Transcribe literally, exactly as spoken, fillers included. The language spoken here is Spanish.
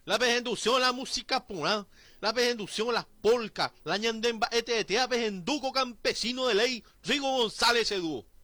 La pejendución, la música pura, la pejendución, las polcas, la ñandemba, este, este, pejenduco campesino de ley, Rigo González Edu.